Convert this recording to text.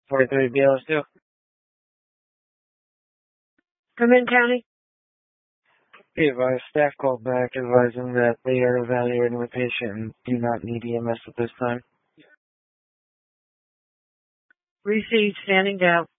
43 BLS2. Come in, County. Be advised, staff called back advising that they are evaluating the patient and do not need EMS at this time. Received, standing down.